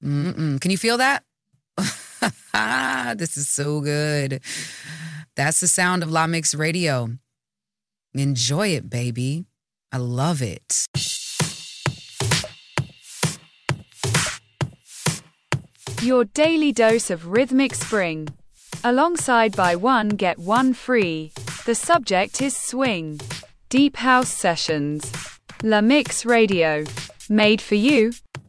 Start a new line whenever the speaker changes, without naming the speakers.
Can you feel that? This is so good. That's the sound of La Mix Radio. Enjoy it, baby. I love it.
Your daily dose of rhythmic spring. Alongside buy one, get one free. The subject is swing. Deep house sessions. La Mix Radio. Made for you.